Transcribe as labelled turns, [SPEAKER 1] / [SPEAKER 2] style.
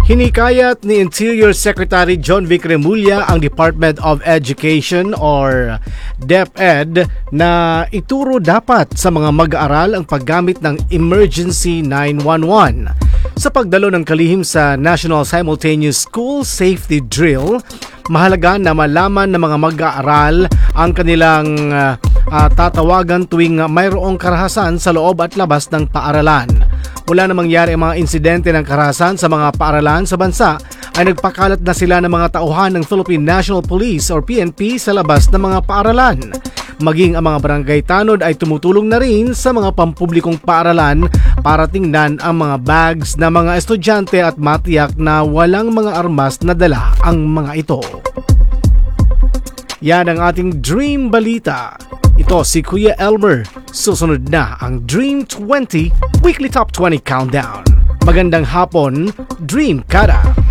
[SPEAKER 1] Hinikayat ni Interior Secretary John Vic Remulla ang Department of Education or DepEd na ituro dapat sa mga mag-aaral ang paggamit ng Emergency 911. Sa pagdalo ng kalihim sa National Simultaneous School Safety Drill, mahalaga na malaman ng mga mag-aaral ang kanilang tatawagan tuwing mayroong karahasan sa loob at labas ng paaralan. Mula na mangyari ang mga insidente ng karahasan sa mga paaralan sa bansa, ay nagpakalat na sila ng mga tauhan ng Philippine National Police or PNP sa labas ng mga paaralan. Maging ang mga barangay tanod ay tumutulong na rin sa mga pampublikong paaralan para tingnan ang mga bags ng mga estudyante at matiyak na walang mga armas na dala ang mga ito. Yan ang ating Dream Balita. Ito si Kuya Elmer. Susunod na ang Dream 20 Weekly Top 20 Countdown. Magandang hapon, Dream Kada!